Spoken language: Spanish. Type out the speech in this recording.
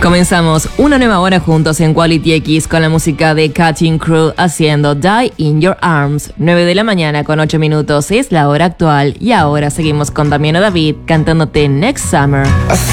Comenzamos una nueva hora juntos en Quality X con la música de Cutting Crew haciendo Die in Your Arms. 9 de la mañana con 8 minutos es la hora actual y ahora seguimos con Damiano David cantándote Next Summer.